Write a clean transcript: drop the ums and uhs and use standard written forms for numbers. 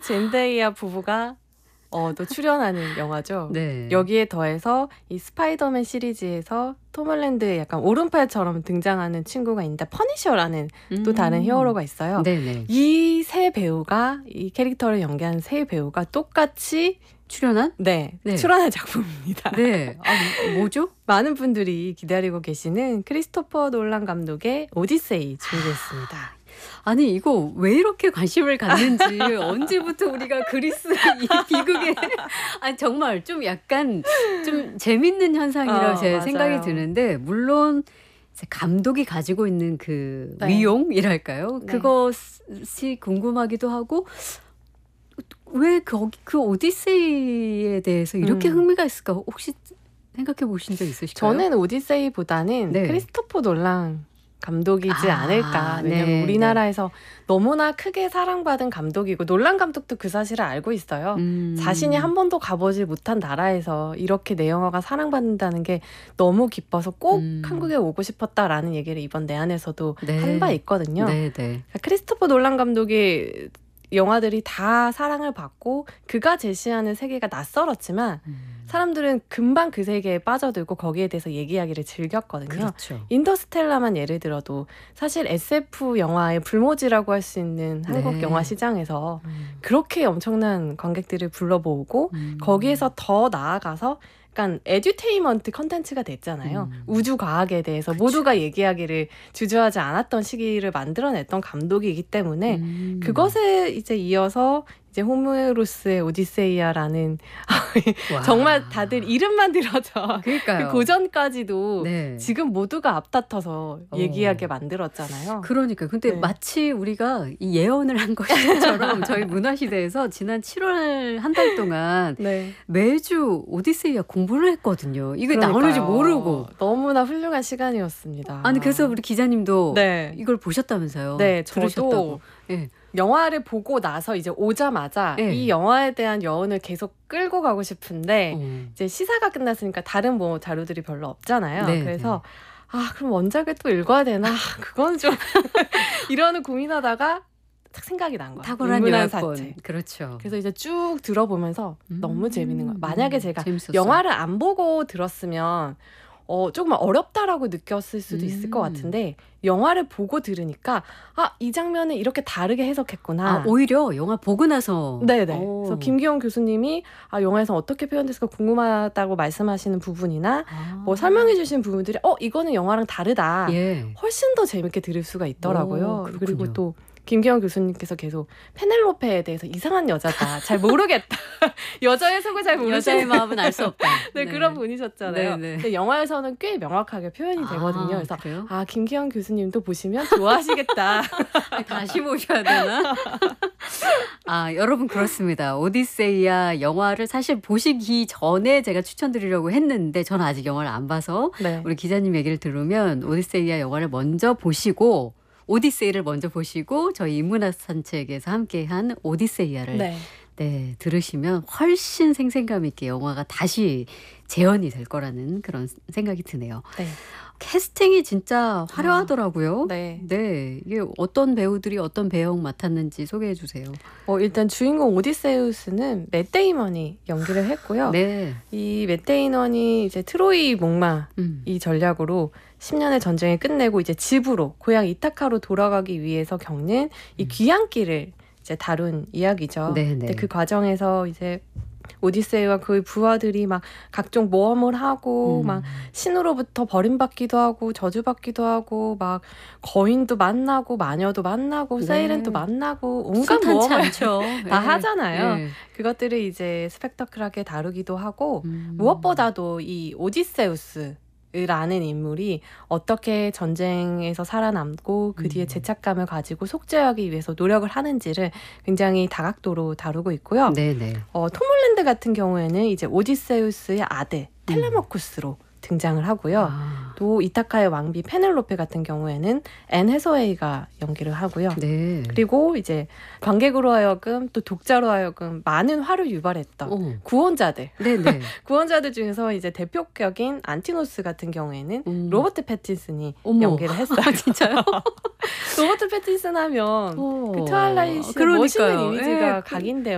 젠데이아 부부가 또 출연하는 영화죠. 네. 여기에 더해서 이 스파이더맨 시리즈에서 톰 홀랜드의 약간 오른팔처럼 등장하는 친구가 있는데 퍼니셔라는 또 다른 히어로가 있어요. 네네. 이 세 배우가 이 캐릭터를 연기한 세 배우가 똑같이 출연한? 네, 네. 출연한 작품입니다. 네. 뭐죠? 많은 분들이 기다리고 계시는 크리스토퍼 놀란 감독의 오디세이 준비했습니다. 아니 이거 왜 이렇게 관심을 갖는지 언제부터 우리가 그리스 이 비극에 아니 정말 좀 약간 좀 재밌는 현상이라고 제 맞아요. 생각이 드는데 물론 이제 감독이 가지고 있는 그 네. 위용이랄까요? 네. 그것이 궁금하기도 하고 왜 그 오디세이에 대해서 이렇게 흥미가 있을까? 혹시 생각해 보신 적 있으실까요? 저는 오디세이보다는 네. 크리스토퍼 놀란 감독이지 않을까. 왜냐면 네, 우리나라에서 너무나 크게 사랑받은 감독이고 놀란 감독도 그 사실을 알고 있어요. 자신이 한 번도 가보지 못한 나라에서 이렇게 내 영화가 사랑받는다는 게 너무 기뻐서 꼭 한국에 오고 싶었다라는 얘기를 이번 내한에서도 네. 한 바 있거든요. 네. 그러니까 크리스토퍼 놀란 감독의 영화들이 다 사랑을 받고 그가 제시하는 세계가 낯설었지만 사람들은 금방 그 세계에 빠져들고 거기에 대해서 얘기하기를 즐겼거든요. 그렇죠. 인터스텔라만 예를 들어도 사실 SF 영화의 불모지라고 할 수 있는 한국 네. 영화 시장에서 그렇게 엄청난 관객들을 불러모으고 거기에서 더 나아가서 약간 에듀테인먼트 컨텐츠가 됐잖아요. 우주 과학에 대해서 모두가 얘기하기를 주저하지 않았던 시기를 만들어냈던 감독이기 때문에 그것에 이제 이어서 이제 호메로스의 오디세이아라는 정말 다들 이름만 들어져 그러니까요. 그 고전까지도 네. 지금 모두가 앞다퉈서 얘기하게 만들었잖아요. 그러니까 근데 네. 마치 우리가 이 예언을 한 것처럼 저희 문화시대에서 지난 7월 한 달 동안 네. 매주 오디세이아 공부를 했거든요. 이게 그러니까요. 나오는지 모르고. 너무나 훌륭한 시간이었습니다. 아니 그래서 우리 기자님도 네. 이걸 보셨다면서요. 네, 들으셨다고. 저도 네. 영화를 보고 나서 이제 오자마자 네. 이 영화에 대한 여운을 계속 끌고 가고 싶은데 이제 시사가 끝났으니까 다른 뭐 자료들이 별로 없잖아요. 네, 그래서 그럼 원작을 또 읽어야 되나? 그건 좀 이러는 고민하다가 딱 생각이 난 거예요. 탁월한 인문학 요약본. 사체. 그렇죠. 그래서 이제 쭉 들어보면서 너무 재밌는 거예요. 만약에 제가 재밌었어요. 영화를 안 보고 들었으면 조금 어렵다라고 느꼈을 수도 있을 것 같은데 영화를 보고 들으니까 이 장면을 이렇게 다르게 해석했구나. 오히려 영화 보고 나서. 네네. 그래서 김기용 교수님이 영화에서 어떻게 표현됐을까 궁금하다고 말씀하시는 부분이나 뭐 설명해 주신 부분들이 이거는 영화랑 다르다. 예. 훨씬 더 재밌게 들을 수가 있더라고요. 그렇군요. 그리고 또 김기영 교수님께서 계속 페넬로페에 대해서 이상한 여자다. 잘 모르겠다. 여자의 속을 잘 모르시는 여자의 마음은 알 수 없다. 네, 그런 분이셨잖아요. 네. 근데 영화에서는 꽤 명확하게 표현이 되거든요. 그래서 그래요? 김기영 교수님도 보시면 좋아하시겠다. 다시 보셔야 되나? 여러분 그렇습니다. 오디세이아 영화를 사실 보시기 전에 제가 추천드리려고 했는데 저는 아직 영화를 안 봐서 네. 우리 기자님 얘기를 들으면 오디세이아 영화를 먼저 보시고 오디세이를 먼저 보시고 저희 인문학 산책에서 함께한 오디세이아를 네, 들으시면 훨씬 생생감 있게 영화가 다시 재현이 될 거라는 그런 생각이 드네요. 네. 캐스팅이 진짜 화려하더라고요. 네. 이게 어떤 배우들이 어떤 배역 맡았는지 소개해 주세요. 일단 주인공 오디세우스는 맷 데이먼이 연기를 했고요. 네. 이 맷 데이먼이 이제 트로이 목마 이 전략으로 10년의 전쟁을 끝내고 이제 집으로 고향 이타카로 돌아가기 위해서 겪는 이 귀향길을 이제 다룬 이야기죠. 근데 그 과정에서 이제 오디세이와 그의 부하들이 막 각종 모험을 하고 막 신으로부터 버림받기도 하고 저주받기도 하고 막 거인도 만나고 마녀도 만나고 세이렌도 만나고 온갖 모험을 않죠. 다 하잖아요. 그것들을 이제 스펙터클하게 다루기도 하고 무엇보다도 이 오디세우스 라는 인물이 어떻게 전쟁에서 살아남고 그 뒤에 죄책감을 가지고 속죄하기 위해서 노력을 하는지를 굉장히 다각도로 다루고 있고요. 톰 홀랜드 같은 경우에는 이제 오디세우스의 아들 텔레모쿠스로 등장을 하고요. 또 이타카의 왕비 페넬로페 같은 경우에는 앤 해서웨이가 연기를 하고요. 그리고 이제 관객으로 하여금 또 독자로 하여금 많은 화를 유발했던 구원자들. 구원자들 중에서 이제 대표격인 안티노스 같은 경우에는 로버트 패틴슨이 연기를 했어요. 진짜요? 로버트 패틴슨 하면 그 트와일라이트의 멋있는 이미지가 각인돼요.